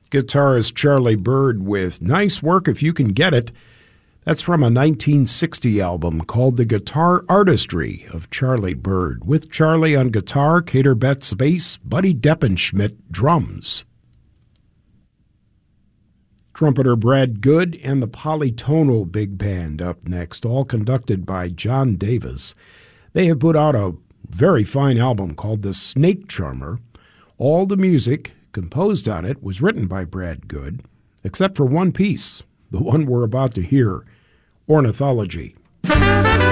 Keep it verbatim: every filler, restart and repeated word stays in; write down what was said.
Guitarist Charlie Byrd with Nice Work If You Can Get It. That's from a nineteen sixty album called The Guitar Artistry of Charlie Byrd, with Charlie on guitar, Kater Betts bass, Buddy Deppenschmidt drums. Trumpeter Brad Good and the Polytonal Big Band up next, all conducted by John Davis. They have put out a very fine album called The Snake Charmer. All the music composed on it was written by Brad Good, except for one piece, the one we're about to hear, Ornithology.